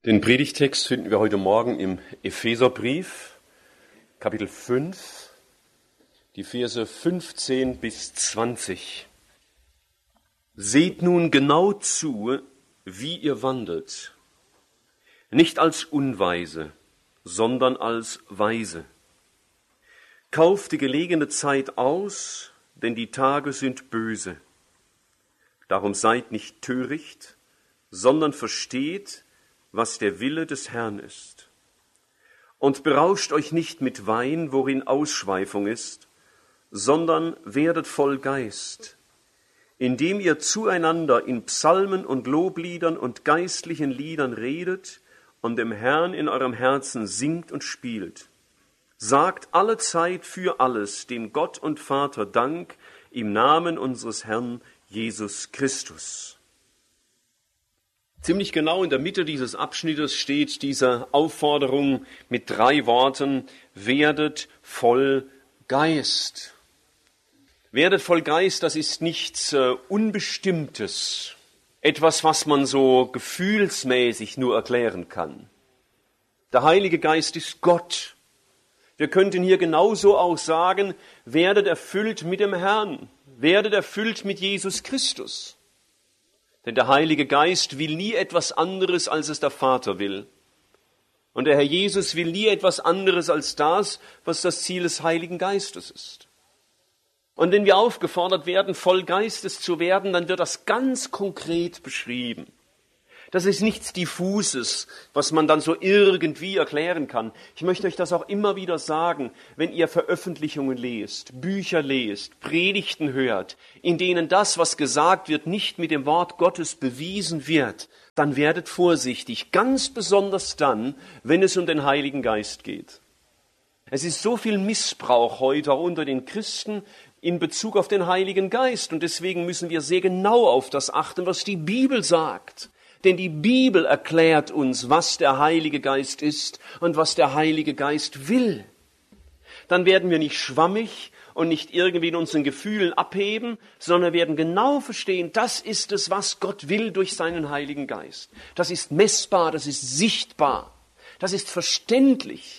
Den Predigtext finden wir heute Morgen im Epheserbrief, Kapitel 5, die Verse 15 bis 20. Seht nun genau zu, wie ihr wandelt, nicht als Unweise, sondern als Weise. Kauft die gelegene Zeit aus, denn die Tage sind böse. Darum seid nicht töricht, sondern versteht, was der Wille des Herrn ist. Und berauscht euch nicht mit Wein, worin Ausschweifung ist, sondern werdet voll Geist, indem ihr zueinander in Psalmen und Lobliedern und geistlichen Liedern redet und dem Herrn in eurem Herzen singt und spielt. Sagt allezeit für alles dem Gott und Vater Dank im Namen unseres Herrn Jesus Christus. Ziemlich genau in der Mitte dieses Abschnittes steht diese Aufforderung mit 3 Worten: Werdet voll Geist. Werdet voll Geist, das ist nichts Unbestimmtes, etwas, was man so gefühlsmäßig nur erklären kann. Der Heilige Geist ist Gott. Wir könnten hier genauso auch sagen: Werdet erfüllt mit dem Herrn, werdet erfüllt mit Jesus Christus. Denn der Heilige Geist will nie etwas anderes, als es der Vater will. Und der Herr Jesus will nie etwas anderes als das, was das Ziel des Heiligen Geistes ist. Und wenn wir aufgefordert werden, voll Geistes zu werden, dann wird das ganz konkret beschrieben. Das ist nichts Diffuses, was man dann so irgendwie erklären kann. Ich möchte euch das auch immer wieder sagen, wenn ihr Veröffentlichungen lest, Bücher lest, Predigten hört, in denen das, was gesagt wird, nicht mit dem Wort Gottes bewiesen wird, dann werdet vorsichtig, ganz besonders dann, wenn es um den Heiligen Geist geht. Es ist so viel Missbrauch heute auch unter den Christen in Bezug auf den Heiligen Geist, und deswegen müssen wir sehr genau auf das achten, was die Bibel sagt. Denn die Bibel erklärt uns, was der Heilige Geist ist und was der Heilige Geist will. Dann werden wir nicht schwammig und nicht irgendwie in unseren Gefühlen abheben, sondern werden genau verstehen, das ist es, was Gott will durch seinen Heiligen Geist. Das ist messbar, das ist sichtbar, das ist verständlich.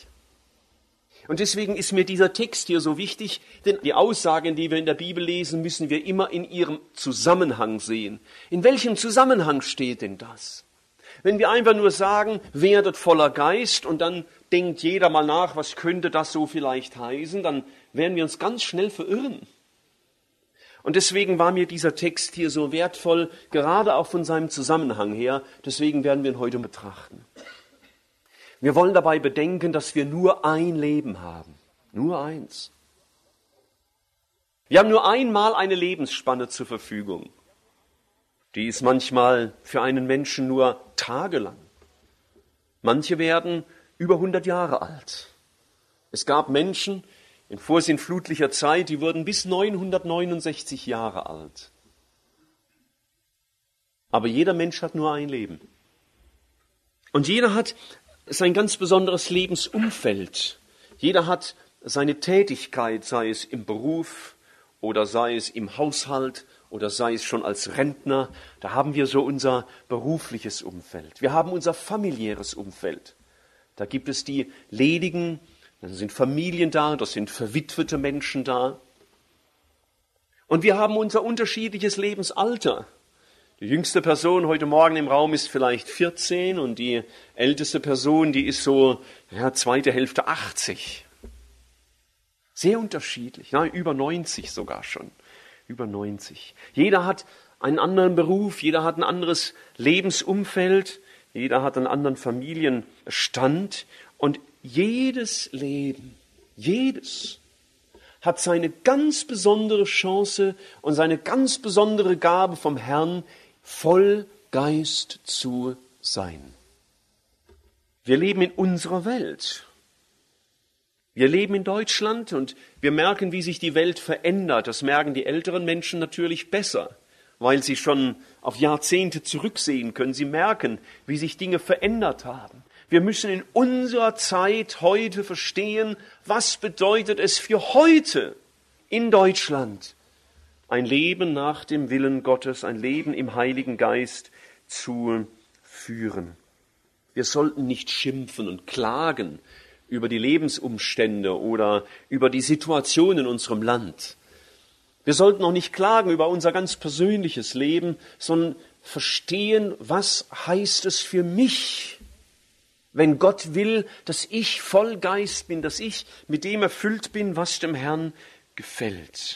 Und deswegen ist mir dieser Text hier so wichtig, denn die Aussagen, die wir in der Bibel lesen, müssen wir immer in ihrem Zusammenhang sehen. In welchem Zusammenhang steht denn das? Wenn wir einfach nur sagen, werdet voller Geist, und dann denkt jeder mal nach, was könnte das so vielleicht heißen, dann werden wir uns ganz schnell verirren. Und deswegen war mir dieser Text hier so wertvoll, gerade auch von seinem Zusammenhang her. Deswegen werden wir ihn heute betrachten. Wir wollen dabei bedenken, dass wir nur ein Leben haben. Nur eins. Wir haben nur einmal eine Lebensspanne zur Verfügung. Die ist manchmal für einen Menschen nur tagelang. Manche werden über 100 Jahre alt. Es gab Menschen in vorsinnflutlicher Zeit, die wurden bis 969 Jahre alt. Aber jeder Mensch hat nur ein Leben. Und jeder hat sein ganz besonderes Lebensumfeld. Jeder hat seine Tätigkeit, sei es im Beruf oder sei es im Haushalt oder sei es schon als Rentner. Da haben wir so unser berufliches Umfeld. Wir haben unser familiäres Umfeld. Da gibt es die Ledigen, da sind Familien da, da sind verwitwete Menschen da. Und wir haben unser unterschiedliches Lebensalter. Die jüngste Person heute Morgen im Raum ist vielleicht 14 und die älteste Person, die ist so, zweite Hälfte 80. Sehr unterschiedlich, über 90 sogar schon, über 90. Jeder hat einen anderen Beruf, jeder hat ein anderes Lebensumfeld, jeder hat einen anderen Familienstand, und jedes Leben, jedes hat seine ganz besondere Chance und seine ganz besondere Gabe vom Herrn, voll Geist zu sein. Wir leben in unserer Welt. Wir leben in Deutschland und wir merken, wie sich die Welt verändert. Das merken die älteren Menschen natürlich besser, weil sie schon auf Jahrzehnte zurücksehen können. Sie merken, wie sich Dinge verändert haben. Wir müssen in unserer Zeit heute verstehen, was bedeutet es für heute in Deutschland, ein Leben nach dem Willen Gottes, ein Leben im Heiligen Geist zu führen. Wir sollten nicht schimpfen und klagen über die Lebensumstände oder über die Situation in unserem Land. Wir sollten auch nicht klagen über unser ganz persönliches Leben, sondern verstehen, was heißt es für mich, wenn Gott will, dass ich voll Geist bin, dass ich mit dem erfüllt bin, was dem Herrn gefällt.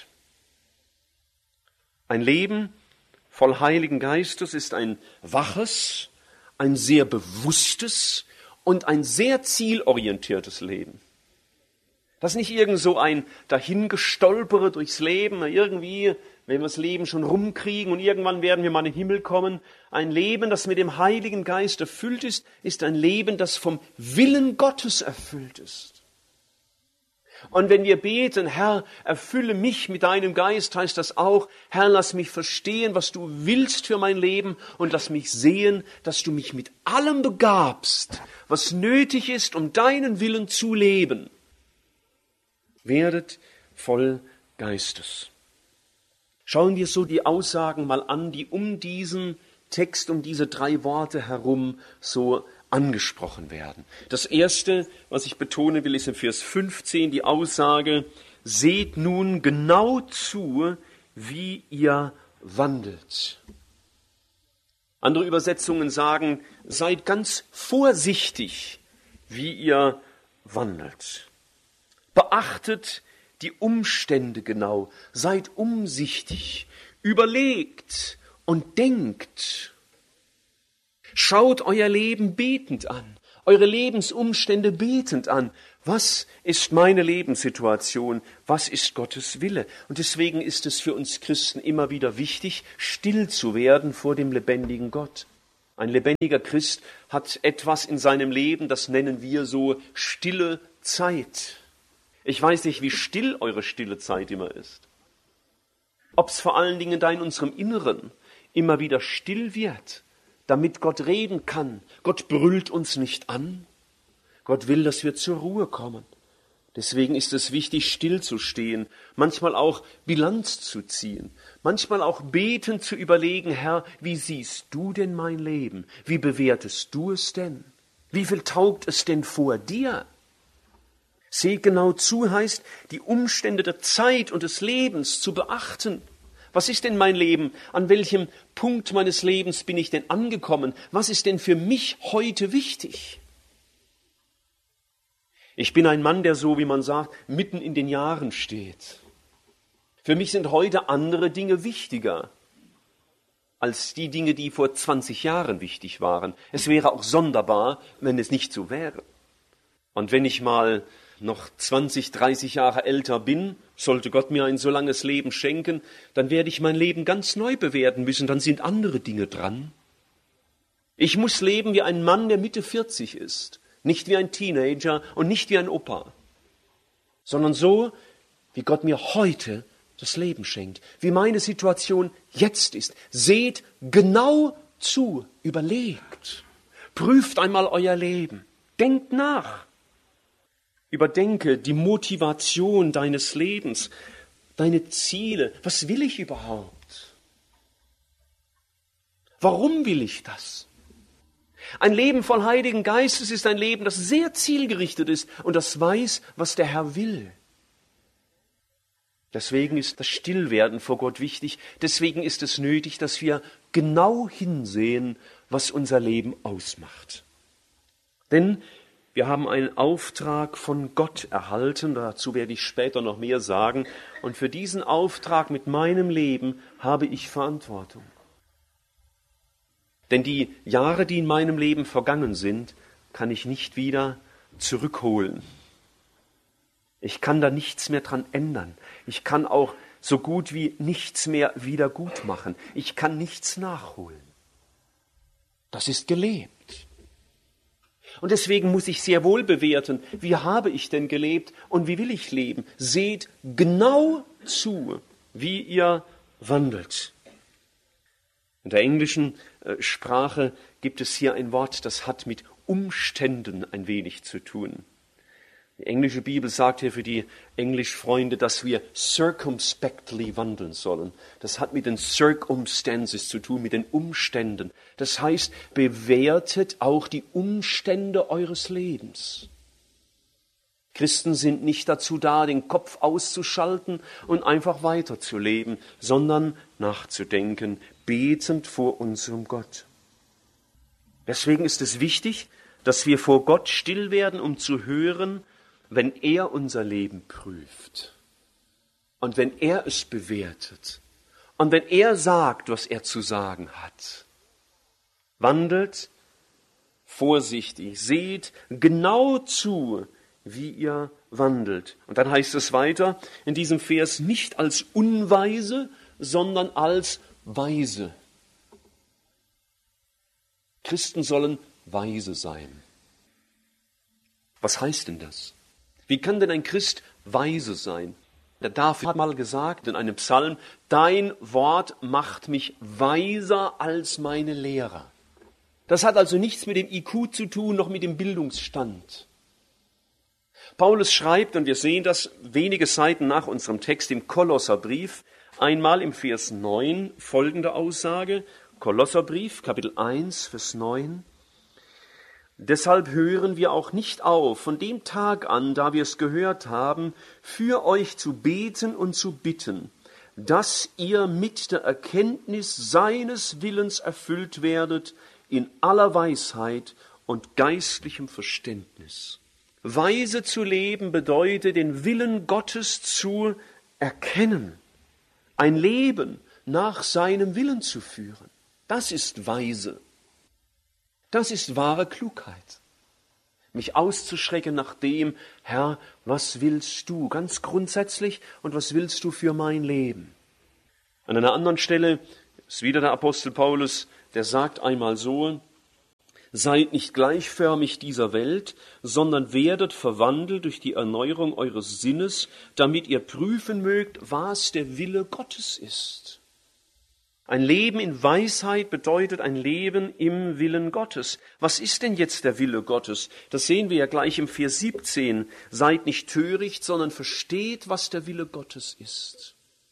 Ein Leben voll Heiligen Geistes ist ein waches, ein sehr bewusstes und ein sehr zielorientiertes Leben. Das ist nicht irgend so ein Dahingestolpere durchs Leben, irgendwie, wenn wir das Leben schon rumkriegen und irgendwann werden wir mal in den Himmel kommen. Ein Leben, das mit dem Heiligen Geist erfüllt ist, ist ein Leben, das vom Willen Gottes erfüllt ist. Und wenn wir beten, Herr, erfülle mich mit deinem Geist, heißt das auch, Herr, lass mich verstehen, was du willst für mein Leben und lass mich sehen, dass du mich mit allem begabst, was nötig ist, um deinen Willen zu leben. Werdet voll Geistes. Schauen wir so die Aussagen mal an, die um diesen Text, um diese 3 Worte herum so angesprochen werden. Das erste, was ich betonen will, ist im Vers 15 die Aussage, seht nun genau zu, wie ihr wandelt. Andere Übersetzungen sagen, seid ganz vorsichtig, wie ihr wandelt. Beachtet die Umstände genau, seid umsichtig, überlegt und denkt. Schaut euer Leben betend an, eure Lebensumstände betend an. Was ist meine Lebenssituation? Was ist Gottes Wille? Und deswegen ist es für uns Christen immer wieder wichtig, still zu werden vor dem lebendigen Gott. Ein lebendiger Christ hat etwas in seinem Leben, das nennen wir so stille Zeit. Ich weiß nicht, wie still eure stille Zeit immer ist. Ob es vor allen Dingen da in unserem Inneren immer wieder still wird, damit Gott reden kann. Gott brüllt uns nicht an. Gott will, dass wir zur Ruhe kommen. Deswegen ist es wichtig, stillzustehen, manchmal auch Bilanz zu ziehen, manchmal auch betend zu überlegen, Herr, wie siehst du denn mein Leben? Wie bewertest du es denn? Wie viel taugt es denn vor dir? Seht genau zu heißt, die Umstände der Zeit und des Lebens zu beachten. Was ist denn mein Leben? An welchem Punkt meines Lebens bin ich denn angekommen? Was ist denn für mich heute wichtig? Ich bin ein Mann, der so, wie man sagt, mitten in den Jahren steht. Für mich sind heute andere Dinge wichtiger als die Dinge, die vor 20 Jahren wichtig waren. Es wäre auch sonderbar, wenn es nicht so wäre. Und wenn ich mal noch 20, 30 Jahre älter bin, sollte Gott mir ein so langes Leben schenken, dann werde ich mein Leben ganz neu bewerten müssen, dann sind andere Dinge dran. Ich muss leben wie ein Mann, der Mitte 40 ist, nicht wie ein Teenager und nicht wie ein Opa, sondern so, wie Gott mir heute das Leben schenkt, wie meine Situation jetzt ist. Seht genau zu, überlegt, prüft einmal euer Leben, denkt nach. Überdenke die Motivation deines Lebens, deine Ziele. Was will ich überhaupt? Warum will ich das? Ein Leben voll Heiligen Geistes ist ein Leben, das sehr zielgerichtet ist und das weiß, was der Herr will. Deswegen ist das Stillwerden vor Gott wichtig. Deswegen ist es nötig, dass wir genau hinsehen, was unser Leben ausmacht. Denn wir haben einen Auftrag von Gott erhalten, dazu werde ich später noch mehr sagen. Und für diesen Auftrag mit meinem Leben habe ich Verantwortung. Denn die Jahre, die in meinem Leben vergangen sind, kann ich nicht wieder zurückholen. Ich kann da nichts mehr dran ändern. Ich kann auch so gut wie nichts mehr wieder gut machen. Ich kann nichts nachholen. Das ist gelebt. Und deswegen muss ich sehr wohl bewerten, wie habe ich denn gelebt und wie will ich leben. Seht genau zu, wie ihr wandelt. In der englischen Sprache gibt es hier ein Wort, das hat mit Umständen ein wenig zu tun. Die englische Bibel sagt hier für die Englischfreunde, dass wir circumspectly wandeln sollen. Das hat mit den circumstances zu tun, mit den Umständen. Das heißt, bewertet auch die Umstände eures Lebens. Christen sind nicht dazu da, den Kopf auszuschalten und einfach weiterzuleben, sondern nachzudenken, betend vor unserem Gott. Deswegen ist es wichtig, dass wir vor Gott still werden, um zu hören, wenn er unser Leben prüft und wenn er es bewertet und wenn er sagt, was er zu sagen hat. Wandelt vorsichtig, seht genau zu, wie ihr wandelt. Und dann heißt es weiter in diesem Vers, nicht als Unweise, sondern als Weise. Christen sollen weise sein. Was heißt denn das? Wie kann denn ein Christ weise sein? Der David hat mal gesagt in einem Psalm, dein Wort macht mich weiser als meine Lehrer. Das hat also nichts mit dem IQ zu tun, noch mit dem Bildungsstand. Paulus schreibt, und wir sehen das wenige Seiten nach unserem Text im Kolosserbrief, einmal im Vers 9 folgende Aussage, Kolosserbrief, Kapitel 1, Vers 9. Deshalb hören wir auch nicht auf, von dem Tag an, da wir es gehört haben, für euch zu beten und zu bitten, dass ihr mit der Erkenntnis seines Willens erfüllt werdet in aller Weisheit und geistlichem Verständnis. Weise zu leben bedeutet, den Willen Gottes zu erkennen, ein Leben nach seinem Willen zu führen. Das ist weise. Das ist wahre Klugheit. Mich auszuschrecken nach dem, Herr, was willst du ganz grundsätzlich und was willst du für mein Leben? An einer anderen Stelle ist wieder der Apostel Paulus, der sagt einmal so, seid nicht gleichförmig dieser Welt, sondern werdet verwandelt durch die Erneuerung eures Sinnes, damit ihr prüfen mögt, was der Wille Gottes ist. Ein Leben in Weisheit bedeutet ein Leben im Willen Gottes. Was ist denn jetzt der Wille Gottes? Das sehen wir ja gleich im Vers 17. Seid nicht töricht, sondern versteht, was der Wille Gottes ist.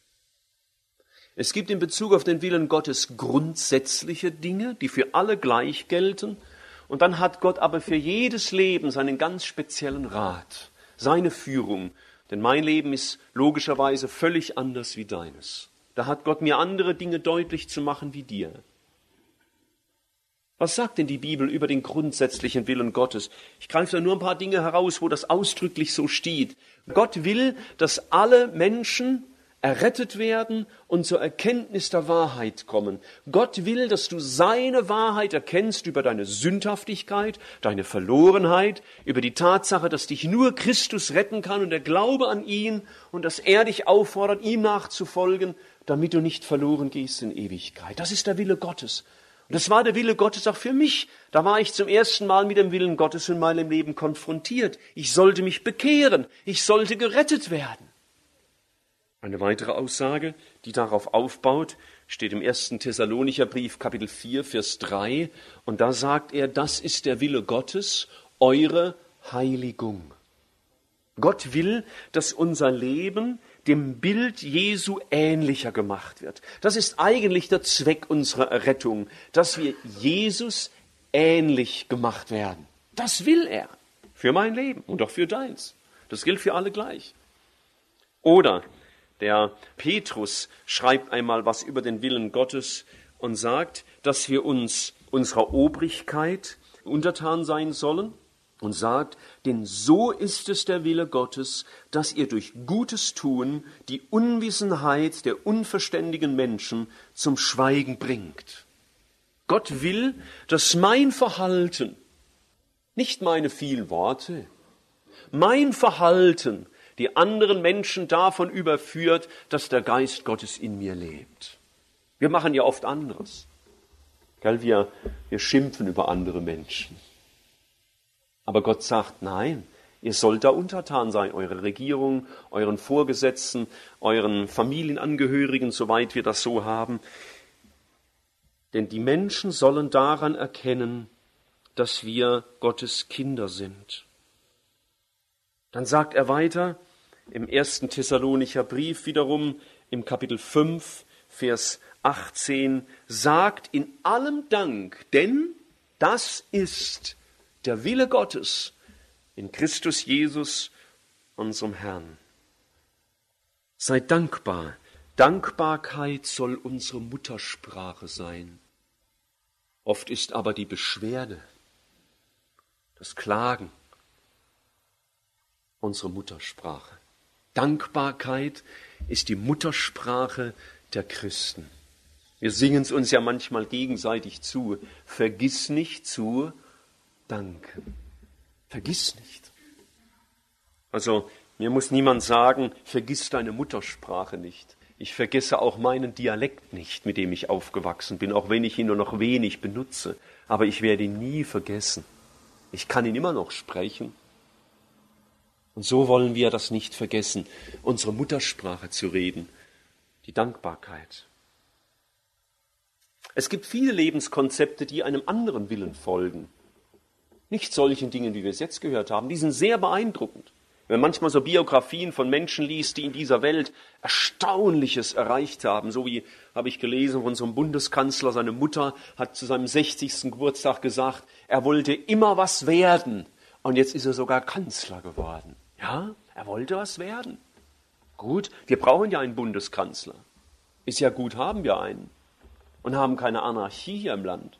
Es gibt in Bezug auf den Willen Gottes grundsätzliche Dinge, die für alle gleich gelten. Und dann hat Gott aber für jedes Leben seinen ganz speziellen Rat, seine Führung. Denn mein Leben ist logischerweise völlig anders wie deines. Da hat Gott mir andere Dinge deutlich zu machen wie dir. Was sagt denn die Bibel über den grundsätzlichen Willen Gottes? Ich greife da nur ein paar Dinge heraus, wo das ausdrücklich so steht. Gott will, dass alle Menschen errettet werden und zur Erkenntnis der Wahrheit kommen. Gott will, dass du seine Wahrheit erkennst über deine Sündhaftigkeit, deine Verlorenheit, über die Tatsache, dass dich nur Christus retten kann und der Glaube an ihn und dass er dich auffordert, ihm nachzufolgen, damit du nicht verloren gehst in Ewigkeit. Das ist der Wille Gottes. Und das war der Wille Gottes auch für mich. Da war ich zum ersten Mal mit dem Willen Gottes in meinem Leben konfrontiert. Ich sollte mich bekehren. Ich sollte gerettet werden. Eine weitere Aussage, die darauf aufbaut, steht im 1. Thessalonicher Brief, Kapitel 4, Vers 3. Und da sagt er, das ist der Wille Gottes, eure Heiligung. Gott will, dass unser Leben dem Bild Jesu ähnlicher gemacht wird. Das ist eigentlich der Zweck unserer Errettung, dass wir Jesus ähnlich gemacht werden. Das will er für mein Leben und auch für deins. Das gilt für alle gleich. Oder der Petrus schreibt einmal was über den Willen Gottes und sagt, dass wir uns unserer Obrigkeit untertan sein sollen. Und sagt, denn so ist es der Wille Gottes, dass ihr durch Gutes tun die Unwissenheit der unverständigen Menschen zum Schweigen bringt. Gott will, dass mein Verhalten, nicht meine vielen Worte, mein Verhalten die anderen Menschen davon überführt, dass der Geist Gottes in mir lebt. Wir machen ja oft anderes. Wir schimpfen über andere Menschen. Aber Gott sagt, nein, ihr sollt da untertan sein, eure Regierung, euren Vorgesetzten, euren Familienangehörigen, soweit wir das so haben. Denn die Menschen sollen daran erkennen, dass wir Gottes Kinder sind. Dann sagt er weiter im 1. Thessalonicher Brief wiederum im Kapitel 5, Vers 18, sagt in allem Dank, denn das ist der Wille Gottes in Christus Jesus, unserem Herrn. Seid dankbar. Dankbarkeit soll unsere Muttersprache sein. Oft ist aber die Beschwerde, das Klagen, unsere Muttersprache. Dankbarkeit ist die Muttersprache der Christen. Wir singen es uns ja manchmal gegenseitig zu. Vergiss nicht zu danken. Vergiss nicht. Also mir muss niemand sagen, vergiss deine Muttersprache nicht. Ich vergesse auch meinen Dialekt nicht, mit dem ich aufgewachsen bin, auch wenn ich ihn nur noch wenig benutze. Aber ich werde ihn nie vergessen. Ich kann ihn immer noch sprechen. Und so wollen wir das nicht vergessen, unsere Muttersprache zu reden, die Dankbarkeit. Es gibt viele Lebenskonzepte, die einem anderen Willen folgen. Nicht solchen Dingen, wie wir es jetzt gehört haben. Die sind sehr beeindruckend. Wenn man manchmal so Biografien von Menschen liest, die in dieser Welt Erstaunliches erreicht haben, so wie habe ich gelesen von unserem Bundeskanzler, seine Mutter hat zu seinem 60. Geburtstag gesagt, er wollte immer was werden und jetzt ist er sogar Kanzler geworden. Ja, er wollte was werden. Gut, wir brauchen ja einen Bundeskanzler. Ist ja gut, haben wir einen und haben keine Anarchie hier im Land.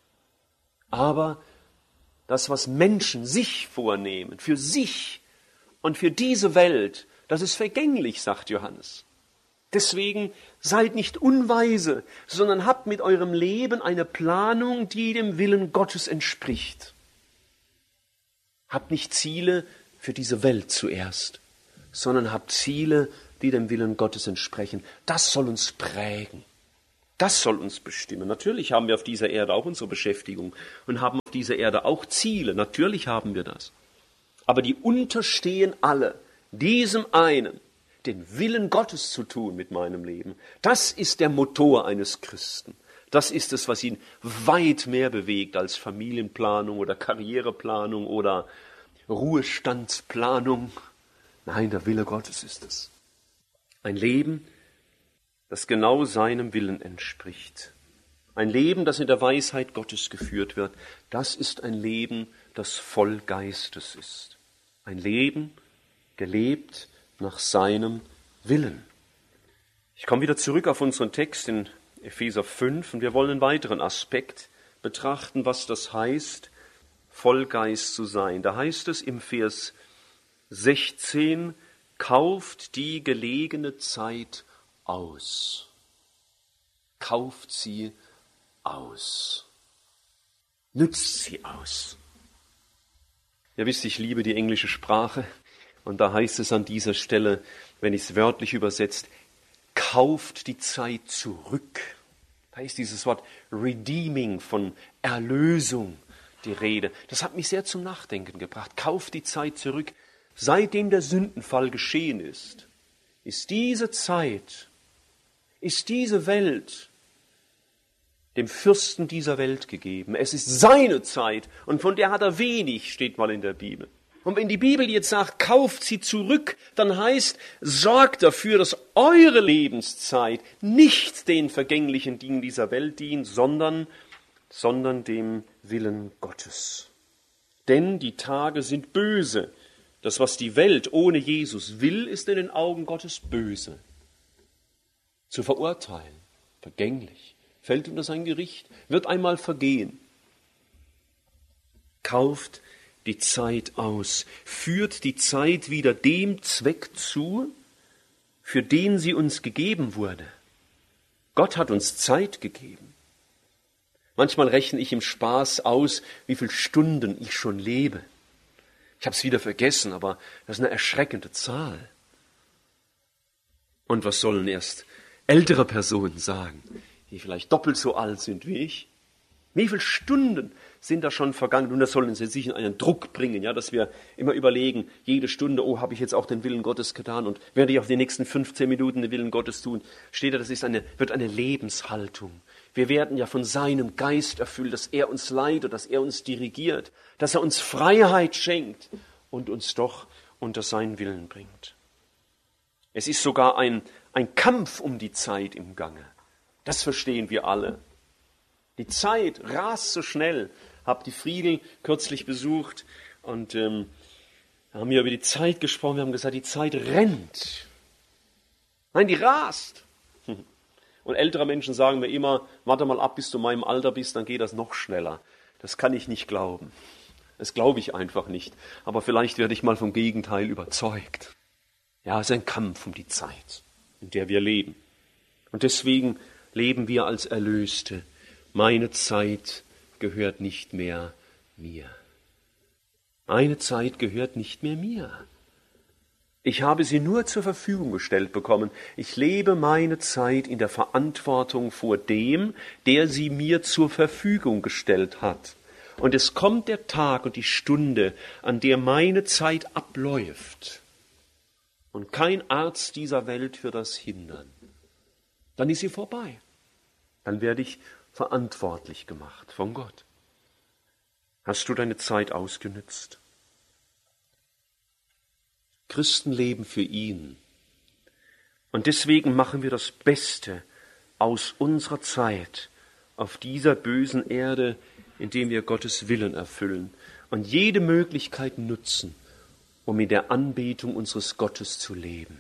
Aber das, was Menschen sich vornehmen, für sich und für diese Welt, das ist vergänglich, sagt Johannes. Deswegen seid nicht unweise, sondern habt mit eurem Leben eine Planung, die dem Willen Gottes entspricht. Habt nicht Ziele für diese Welt zuerst, sondern habt Ziele, die dem Willen Gottes entsprechen. Das soll uns prägen. Das soll uns bestimmen. Natürlich haben wir auf dieser Erde auch unsere Beschäftigung und haben auf dieser Erde auch Ziele. Natürlich haben wir das. Aber die unterstehen alle diesem einen, den Willen Gottes zu tun mit meinem Leben. Das ist der Motor eines Christen. Das ist es, was ihn weit mehr bewegt als Familienplanung oder Karriereplanung oder Ruhestandsplanung. Nein, der Wille Gottes ist es. Ein Leben, das genau seinem Willen entspricht. Ein Leben, das in der Weisheit Gottes geführt wird. Das ist ein Leben, das voll Geistes ist. Ein Leben, gelebt nach seinem Willen. Ich komme wieder zurück auf unseren Text in Epheser 5 und wir wollen einen weiteren Aspekt betrachten, was das heißt, voll Geist zu sein. Da heißt es im Vers 16, kauft die gelegene Zeit aus. Kauft sie aus. Nützt sie aus. Ihr wisst, ich liebe die englische Sprache und da heißt es an dieser Stelle, wenn ich es wörtlich übersetzt, kauft die Zeit zurück. Da ist dieses Wort redeeming, von Erlösung die Rede. Das hat mich sehr zum Nachdenken gebracht. Kauft die Zeit zurück. Seitdem der Sündenfall geschehen ist diese Zeit, ist diese Welt dem Fürsten dieser Welt gegeben. Es ist seine Zeit und von der hat er wenig, steht mal in der Bibel. Und wenn die Bibel jetzt sagt, kauft sie zurück, dann heißt, sorgt dafür, dass eure Lebenszeit nicht den vergänglichen Dingen dieser Welt dient, sondern dem Willen Gottes. Denn die Tage sind böse. Das, was die Welt ohne Jesus will, ist in den Augen Gottes böse. Zu verurteilen, vergänglich, fällt unter sein Gericht, wird einmal vergehen. Kauft die Zeit aus, führt die Zeit wieder dem Zweck zu, für den sie uns gegeben wurde. Gott hat uns Zeit gegeben. Manchmal rechne ich im Spaß aus, wie viele Stunden ich schon lebe. Ich habe es wieder vergessen, aber das ist eine erschreckende Zahl. Und was sollen erst ältere Personen sagen, die vielleicht doppelt so alt sind wie ich? Wie viele Stunden sind da schon vergangen? Und das soll uns jetzt sicher in einen Druck bringen, ja, dass wir immer überlegen, jede Stunde, oh, habe ich jetzt auch den Willen Gottes getan und werde ich auch die nächsten 15 Minuten den Willen Gottes tun? Steht da, das wird eine Lebenshaltung. Wir werden ja von seinem Geist erfüllt, dass er uns leitet, dass er uns dirigiert, dass er uns Freiheit schenkt und uns doch unter seinen Willen bringt. Es ist sogar ein Kampf um die Zeit im Gange. Das verstehen wir alle. Die Zeit rast so schnell. Hab die Friedel kürzlich besucht und haben wir über die Zeit gesprochen. Wir haben gesagt, die Zeit rennt. Nein, die rast. Und ältere Menschen sagen mir immer, warte mal ab, bis du meinem Alter bist, dann geht das noch schneller. Das kann ich nicht glauben. Das glaube ich einfach nicht. Aber vielleicht werde ich mal vom Gegenteil überzeugt. Ja, es ist ein Kampf um die Zeit, in der wir leben. Und deswegen leben wir als Erlöste. Meine Zeit gehört nicht mehr mir. Meine Zeit gehört nicht mehr mir. Ich habe sie nur zur Verfügung gestellt bekommen. Ich lebe meine Zeit in der Verantwortung vor dem, der sie mir zur Verfügung gestellt hat. Und es kommt der Tag und die Stunde, an der meine Zeit abläuft. Und kein Arzt dieser Welt wird das hindern. Dann ist sie vorbei. Dann werde ich verantwortlich gemacht von Gott. Hast du deine Zeit ausgenützt? Christen leben für ihn. Und deswegen machen wir das Beste aus unserer Zeit auf dieser bösen Erde, indem wir Gottes Willen erfüllen und jede Möglichkeit nutzen, um in der Anbetung unseres Gottes zu leben.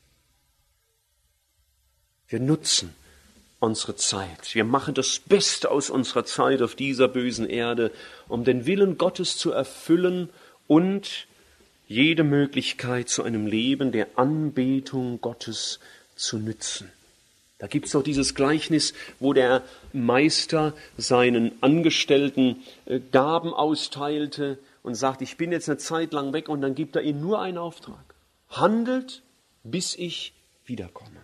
Wir nutzen unsere Zeit. Wir machen das Beste aus unserer Zeit auf dieser bösen Erde, um den Willen Gottes zu erfüllen und jede Möglichkeit zu einem Leben der Anbetung Gottes zu nützen. Da gibt es auch dieses Gleichnis, wo der Meister seinen Angestellten Gaben austeilte und sagt, ich bin jetzt eine Zeit lang weg, und dann gibt er ihnen nur einen Auftrag. Handelt, bis ich wiederkomme.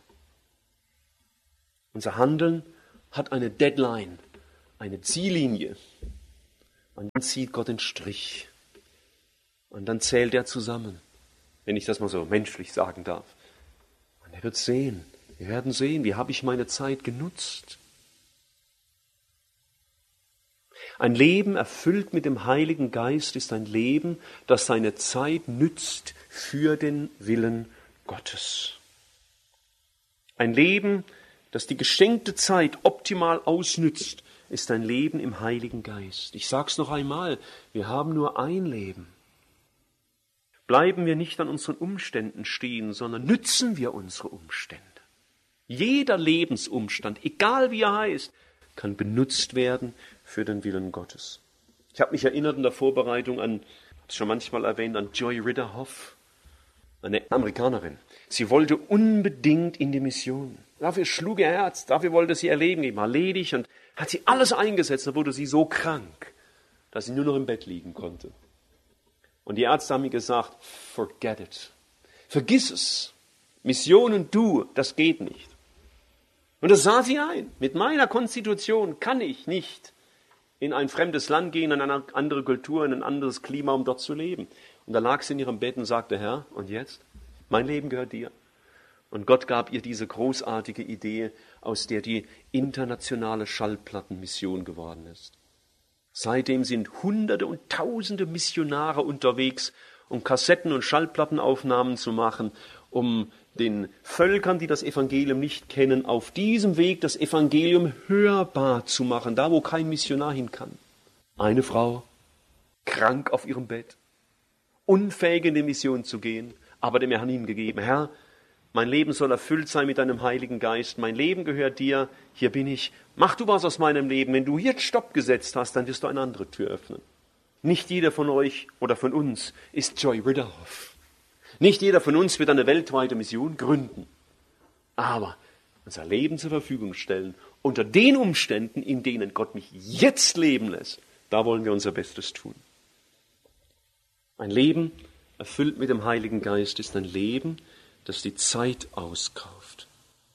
Unser Handeln hat eine Deadline, eine Ziellinie. Und dann zieht Gott den Strich. Und dann zählt er zusammen, wenn ich das mal so menschlich sagen darf. Und er wird sehen, wir werden sehen, wie habe ich meine Zeit genutzt. Ein Leben erfüllt mit dem Heiligen Geist ist ein Leben, das seine Zeit nützt für den Willen Gottes. Ein Leben, das die geschenkte Zeit optimal ausnützt, ist ein Leben im Heiligen Geist. Ich sage es noch einmal, wir haben nur ein Leben. Bleiben wir nicht an unseren Umständen stehen, sondern nützen wir unsere Umstände. Jeder Lebensumstand, egal wie er heißt, kann benutzt werden für den Willen Gottes. Ich habe mich erinnert in der Vorbereitung an, habe es schon manchmal erwähnt, an Joy Ritterhoff, eine Amerikanerin. Sie wollte unbedingt in die Mission. Dafür schlug ihr Herz, dafür wollte sie ihr Leben geben, war ledig, und hat sie alles eingesetzt. Da wurde sie so krank, dass sie nur noch im Bett liegen konnte. Und die Ärzte haben mir gesagt, forget it. Vergiss es. Mission und du, das geht nicht. Und das sah sie ein. Mit meiner Konstitution kann ich nicht in ein fremdes Land gehen, in eine andere Kultur, in ein anderes Klima, um dort zu leben. Und da lag sie in ihrem Bett und sagte, Herr, und jetzt? Mein Leben gehört dir. Und Gott gab ihr diese großartige Idee, aus der die internationale Schallplattenmission geworden ist. Seitdem sind Hunderte und Tausende Missionare unterwegs, um Kassetten- und Schallplattenaufnahmen zu machen, um den Völkern, die das Evangelium nicht kennen, auf diesem Weg das Evangelium hörbar zu machen, da wo kein Missionar hin kann. Eine Frau, krank auf ihrem Bett, unfähig in die Mission zu gehen, aber dem Herrn hingegeben, Herr, mein Leben soll erfüllt sein mit deinem Heiligen Geist. Mein Leben gehört dir. Hier bin ich. Mach du was aus meinem Leben. Wenn du jetzt Stopp gesetzt hast, dann wirst du eine andere Tür öffnen. Nicht jeder von euch oder von uns ist Joy Ritterhoff. Nicht jeder von uns wird eine weltweite Mission gründen. Aber unser Leben zur Verfügung stellen, unter den Umständen, in denen Gott mich jetzt leben lässt, da wollen wir unser Bestes tun. Ein Leben erfüllt mit dem Heiligen Geist ist ein Leben, das die Zeit auskauft.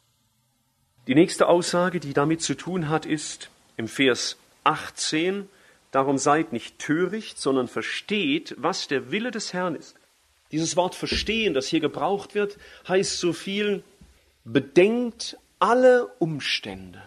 Die nächste Aussage, die damit zu tun hat, ist im Vers 18, darum seid nicht töricht, sondern versteht, was der Wille des Herrn ist. Dieses Wort verstehen, das hier gebraucht wird, heißt so viel, bedenkt alle Umstände.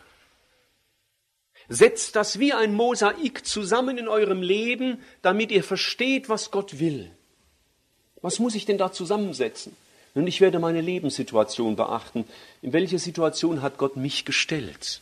Setzt das wie ein Mosaik zusammen in eurem Leben, damit ihr versteht, was Gott will. Was muss ich denn da zusammensetzen? Und ich werde meine Lebenssituation beachten. In welche Situation hat Gott mich gestellt?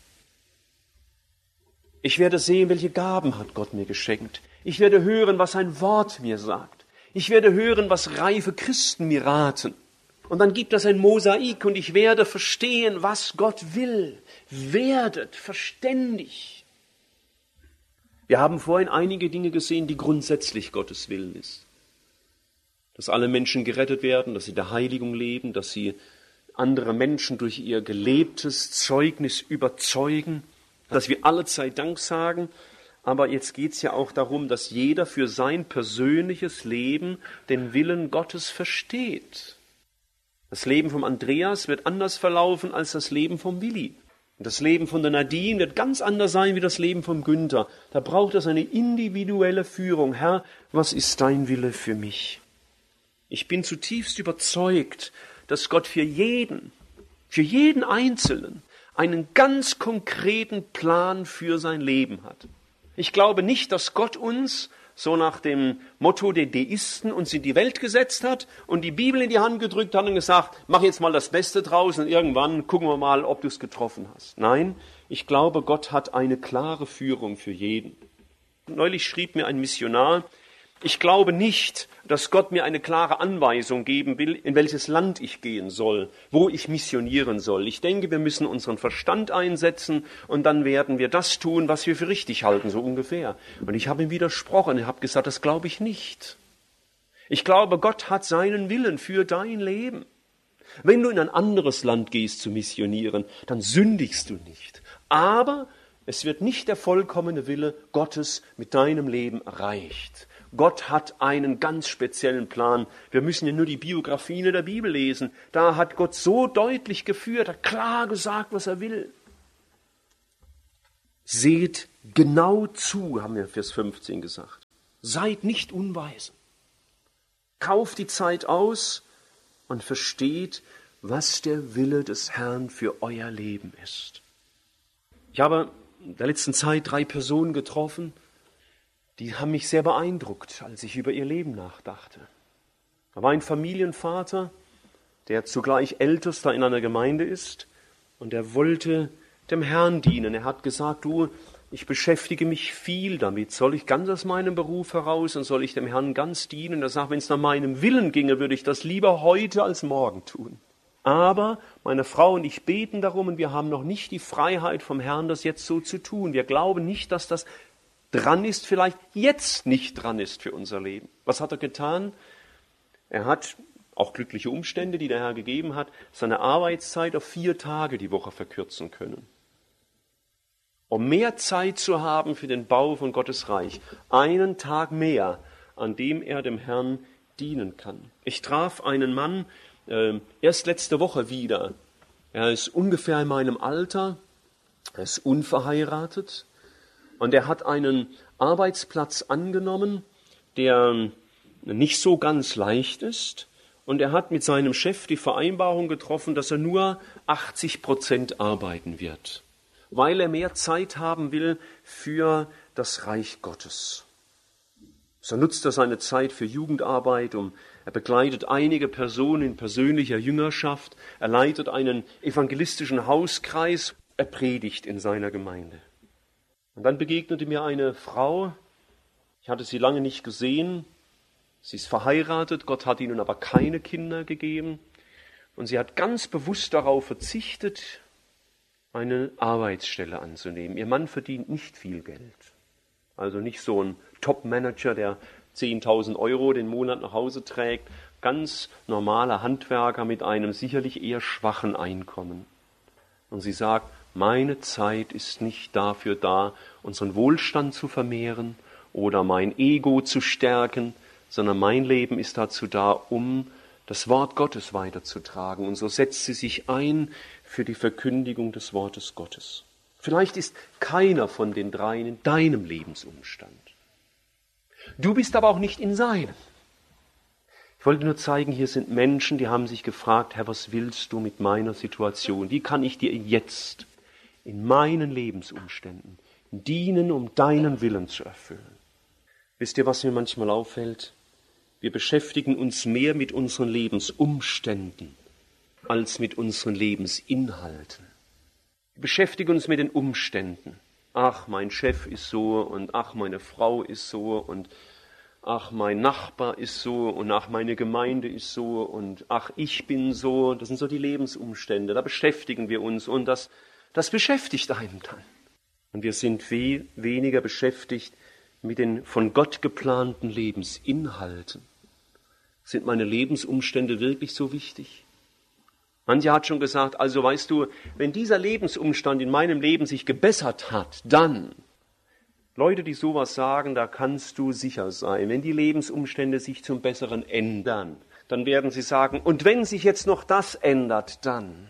Ich werde sehen, welche Gaben hat Gott mir geschenkt. Ich werde hören, was sein Wort mir sagt. Ich werde hören, was reife Christen mir raten. Und dann gibt es ein Mosaik und ich werde verstehen, was Gott will. Werdet verständig. Wir haben vorhin einige Dinge gesehen, die grundsätzlich Gottes Willen ist. Dass alle Menschen gerettet werden, dass sie in der Heiligung leben, dass sie andere Menschen durch ihr gelebtes Zeugnis überzeugen, dass wir allezeit Dank sagen. Aber jetzt geht es ja auch darum, dass jeder für sein persönliches Leben den Willen Gottes versteht. Das Leben vom Andreas wird anders verlaufen als das Leben vom Willi. Und das Leben von der Nadine wird ganz anders sein wie das Leben vom Günther. Da braucht es eine individuelle Führung. Herr, was ist dein Wille für mich? Ich bin zutiefst überzeugt, dass Gott für jeden Einzelnen einen ganz konkreten Plan für sein Leben hat. Ich glaube nicht, dass Gott uns so nach dem Motto der Deisten uns in die Welt gesetzt hat und die Bibel in die Hand gedrückt hat und gesagt, mach jetzt mal das Beste draus und irgendwann gucken wir mal, ob du es getroffen hast. Nein, ich glaube, Gott hat eine klare Führung für jeden. Neulich schrieb mir ein Missionar, ich glaube nicht, dass Gott mir eine klare Anweisung geben will, in welches Land ich gehen soll, wo ich missionieren soll. Ich denke, wir müssen unseren Verstand einsetzen und dann werden wir das tun, was wir für richtig halten, so ungefähr. Und ich habe ihm widersprochen, ich habe gesagt, das glaube ich nicht. Ich glaube, Gott hat seinen Willen für dein Leben. Wenn du in ein anderes Land gehst zu missionieren, dann sündigst du nicht. Aber es wird nicht der vollkommene Wille Gottes mit deinem Leben erreicht. Gott hat einen ganz speziellen Plan. Wir müssen ja nur die Biografien in der Bibel lesen. Da hat Gott so deutlich geführt, hat klar gesagt, was er will. Seht genau zu, haben wir in Vers 15 gesagt. Seid nicht unweise. Kauft die Zeit aus und versteht, was der Wille des Herrn für euer Leben ist. Ich habe in der letzten Zeit 3 Personen getroffen, die haben mich sehr beeindruckt, als ich über ihr Leben nachdachte. Da war ein Familienvater, der zugleich Ältester in einer Gemeinde ist und er wollte dem Herrn dienen. Er hat gesagt, du, ich beschäftige mich viel damit. Soll ich ganz aus meinem Beruf heraus und soll ich dem Herrn ganz dienen? Er sagt, wenn es nach meinem Willen ginge, würde ich das lieber heute als morgen tun. Aber meine Frau und ich beten darum und wir haben noch nicht die Freiheit vom Herrn, das jetzt so zu tun. Wir glauben nicht, dass das dran ist, vielleicht jetzt nicht dran ist für unser Leben. Was hat er getan? Er hat, auch glückliche Umstände, die der Herr gegeben hat, seine Arbeitszeit auf 4 Tage die Woche verkürzen können. Um mehr Zeit zu haben für den Bau von Gottes Reich. Einen Tag mehr, an dem er dem Herrn dienen kann. Ich traf einen Mann erst letzte Woche wieder. Er ist ungefähr in meinem Alter, er ist unverheiratet. Und er hat einen Arbeitsplatz angenommen, der nicht so ganz leicht ist. Und er hat mit seinem Chef die Vereinbarung getroffen, dass er nur 80% arbeiten wird, weil er mehr Zeit haben will für das Reich Gottes. So nutzt er seine Zeit für Jugendarbeit, er begleitet einige Personen in persönlicher Jüngerschaft, er leitet einen evangelistischen Hauskreis, er predigt in seiner Gemeinde. Und dann begegnete mir eine Frau, ich hatte sie lange nicht gesehen, sie ist verheiratet, Gott hat ihnen aber keine Kinder gegeben und sie hat ganz bewusst darauf verzichtet, eine Arbeitsstelle anzunehmen. Ihr Mann verdient nicht viel Geld, also nicht so ein Top-Manager, der 10.000 € den Monat nach Hause trägt, ganz normaler Handwerker mit einem sicherlich eher schwachen Einkommen. Und sie sagt, meine Zeit ist nicht dafür da, unseren Wohlstand zu vermehren oder mein Ego zu stärken, sondern mein Leben ist dazu da, um das Wort Gottes weiterzutragen. Und so setzt sie sich ein für die Verkündigung des Wortes Gottes. Vielleicht ist keiner von den 3 in deinem Lebensumstand. Du bist aber auch nicht in seinem. Ich wollte nur zeigen, hier sind Menschen, die haben sich gefragt, Herr, was willst du mit meiner Situation? Wie kann ich dir jetzt in meinen Lebensumständen dienen, um deinen Willen zu erfüllen? Wisst ihr, was mir manchmal auffällt? Wir beschäftigen uns mehr mit unseren Lebensumständen als mit unseren Lebensinhalten. Wir beschäftigen uns mit den Umständen. Ach, mein Chef ist so und ach, meine Frau ist so und ach, mein Nachbar ist so und ach, meine Gemeinde ist so und ach, ich bin so. Das sind so die Lebensumstände. Da beschäftigen wir uns und das beschäftigt einen dann. Und wir sind weniger beschäftigt mit den von Gott geplanten Lebensinhalten. Sind meine Lebensumstände wirklich so wichtig? Mancher hat schon gesagt, also weißt du, wenn dieser Lebensumstand in meinem Leben sich gebessert hat, dann, Leute, die sowas sagen, da kannst du sicher sein, wenn die Lebensumstände sich zum Besseren ändern, dann werden sie sagen, und wenn sich jetzt noch das ändert, dann,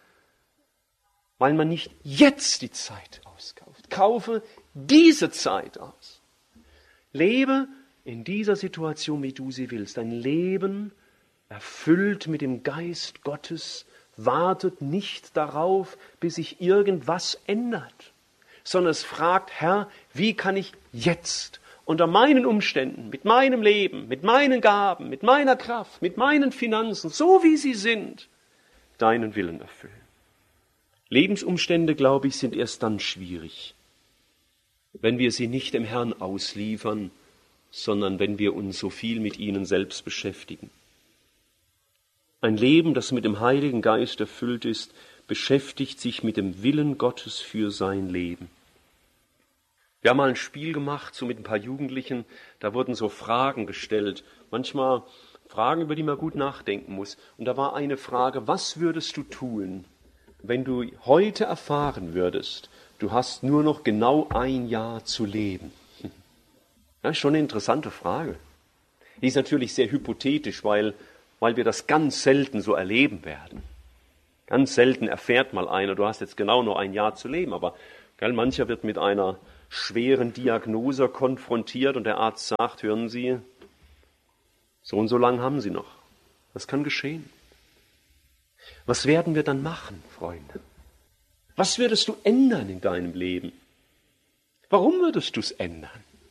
weil man nicht jetzt die Zeit auskauft, kaufe diese Zeit aus. Lebe in dieser Situation, wie du sie willst. Dein Leben erfüllt mit dem Geist Gottes, wartet nicht darauf, bis sich irgendwas ändert, sondern es fragt, Herr, wie kann ich jetzt unter meinen Umständen, mit meinem Leben, mit meinen Gaben, mit meiner Kraft, mit meinen Finanzen, so wie sie sind, deinen Willen erfüllen. Lebensumstände, glaube ich, sind erst dann schwierig, wenn wir sie nicht dem Herrn ausliefern, sondern wenn wir uns so viel mit ihnen selbst beschäftigen. Ein Leben, das mit dem Heiligen Geist erfüllt ist, beschäftigt sich mit dem Willen Gottes für sein Leben. Wir haben mal ein Spiel gemacht, so mit ein paar Jugendlichen, da wurden so Fragen gestellt, manchmal Fragen, über die man gut nachdenken muss. Und da war eine Frage, was würdest du tun, wenn du heute erfahren würdest, du hast nur noch genau 1 Jahr zu leben? Das ist schon eine interessante Frage. Die ist natürlich sehr hypothetisch, weil wir das ganz selten so erleben werden. Ganz selten erfährt mal einer, du hast jetzt genau noch 1 Jahr zu leben, aber mancher wird mit einer schweren Diagnose konfrontiert und der Arzt sagt, hören Sie, so und so lang haben Sie noch. Das kann geschehen. Was werden wir dann machen, Freunde? Was würdest du ändern in deinem Leben? Warum würdest du es ändern?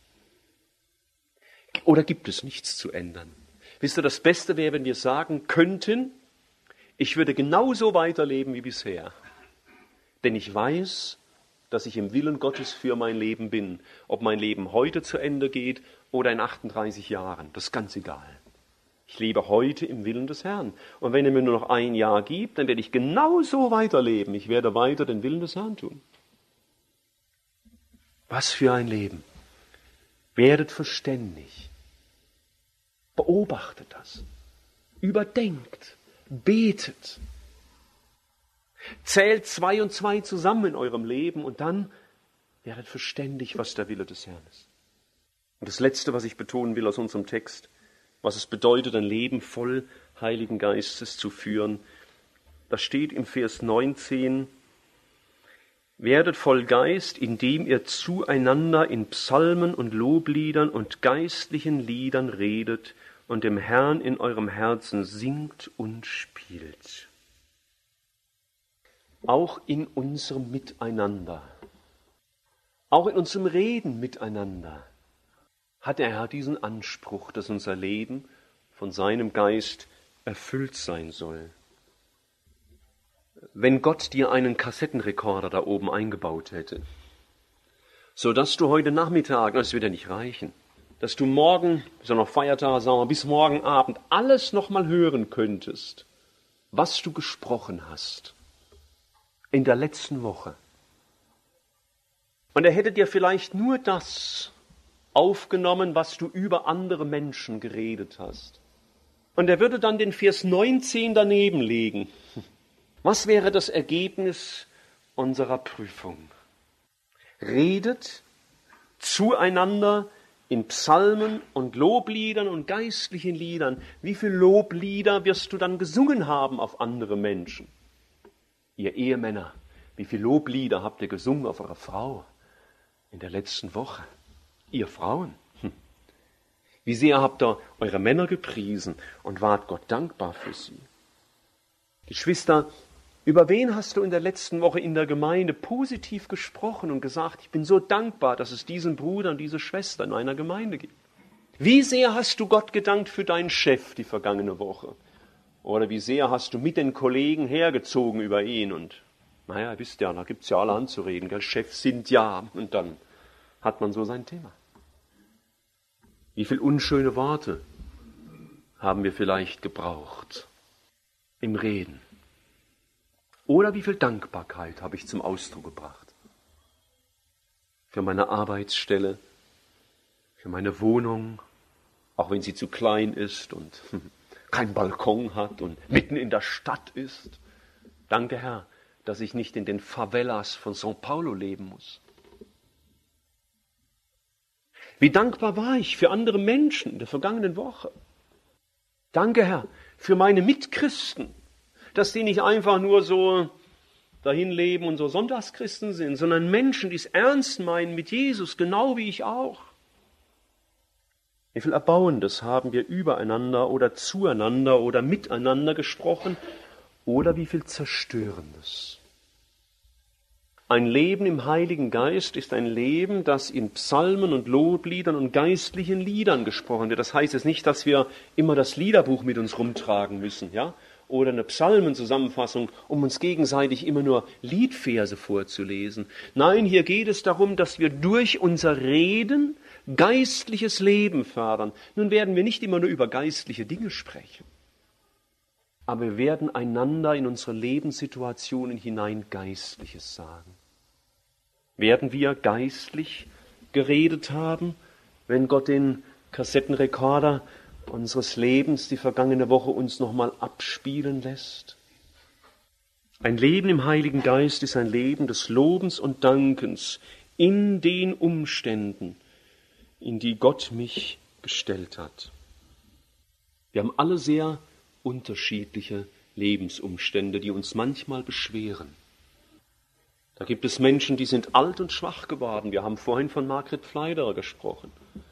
Oder gibt es nichts zu ändern? Wisst ihr, das Beste wäre, wenn wir sagen könnten, ich würde genauso weiterleben wie bisher. Denn ich weiß, dass ich im Willen Gottes für mein Leben bin. Ob mein Leben heute zu Ende geht oder in 38 Jahren, das ist ganz egal. Ich lebe heute im Willen des Herrn. Und wenn er mir nur noch 1 Jahr gibt, dann werde ich genauso weiterleben. Ich werde weiter den Willen des Herrn tun. Was für ein Leben. Werdet verständig. Beobachtet das. Überdenkt. Betet. Zählt 2 und 2 zusammen in eurem Leben und dann werdet verständig, was der Wille des Herrn ist. Und das Letzte, was ich betonen will aus unserem Text, was es bedeutet, ein Leben voll Heiligen Geistes zu führen, das steht im Vers 19, werdet voll Geist, indem ihr zueinander in Psalmen und Lobliedern und geistlichen Liedern redet und dem Herrn in eurem Herzen singt und spielt. Auch in unserem Miteinander, auch in unserem Reden miteinander, hat der Herr diesen Anspruch, dass unser Leben von seinem Geist erfüllt sein soll. Wenn Gott dir einen Kassettenrekorder da oben eingebaut hätte, so dass du heute Nachmittag, das wird ja nicht reichen, dass du morgen, ist ja noch Feiertag, sagen wir, bis morgen Abend alles nochmal hören könntest, was du gesprochen hast in der letzten Woche. Und er hätte dir vielleicht nur das aufgenommen, was du über andere Menschen geredet hast. Und er würde dann den Vers 19 daneben legen. Was wäre das Ergebnis unserer Prüfung? Redet zueinander in Psalmen und Lobliedern und geistlichen Liedern. Wie viele Loblieder wirst du dann gesungen haben auf andere Menschen? Ihr Ehemänner, wie viele Loblieder habt ihr gesungen auf eure Frau in der letzten Woche? Ihr Frauen, wie sehr habt ihr eure Männer gepriesen und wart Gott dankbar für sie? Geschwister, über wen hast du in der letzten Woche in der Gemeinde positiv gesprochen und gesagt, ich bin so dankbar, dass es diesen Bruder und diese Schwester in einer Gemeinde gibt? Wie sehr hast du Gott gedankt für deinen Chef die vergangene Woche? Oder wie sehr hast du mit den Kollegen hergezogen über ihn? Und naja, wisst ja, da gibt's ja alle anzureden. Gell? Chefs sind ja. Und dann hat man so sein Thema. Wie viel unschöne Worte haben wir vielleicht gebraucht im Reden? Oder wie viel Dankbarkeit habe ich zum Ausdruck gebracht? Für meine Arbeitsstelle, für meine Wohnung, auch wenn sie zu klein ist und keinen Balkon hat und mitten in der Stadt ist. Danke, Herr, dass ich nicht in den Favelas von São Paulo leben muss. Wie dankbar war ich für andere Menschen in der vergangenen Woche. Danke, Herr, für meine Mitchristen, dass die nicht einfach nur so dahin leben und so Sonntagschristen sind, sondern Menschen, die es ernst meinen mit Jesus, genau wie ich auch. Wie viel Erbauendes haben wir übereinander oder zueinander oder miteinander gesprochen oder wie viel Zerstörendes. Ein Leben im Heiligen Geist ist ein Leben, das in Psalmen und Lobliedern und geistlichen Liedern gesprochen wird. Das heißt jetzt nicht, dass wir immer das Liederbuch mit uns rumtragen müssen, ja? Oder eine Psalmenzusammenfassung, um uns gegenseitig immer nur Liedverse vorzulesen. Nein, hier geht es darum, dass wir durch unser Reden geistliches Leben fördern. Nun werden wir nicht immer nur über geistliche Dinge sprechen, aber wir werden einander in unsere Lebenssituationen hinein Geistliches sagen. Werden wir geistlich geredet haben, wenn Gott den Kassettenrekorder unseres Lebens die vergangene Woche uns nochmal abspielen lässt? Ein Leben im Heiligen Geist ist ein Leben des Lobens und Dankens in den Umständen, in die Gott mich gestellt hat. Wir haben alle sehr unterschiedliche Lebensumstände, die uns manchmal beschweren. Da gibt es Menschen, die sind alt und schwach geworden. Wir haben vorhin von Margret Pfleiderer gesprochen.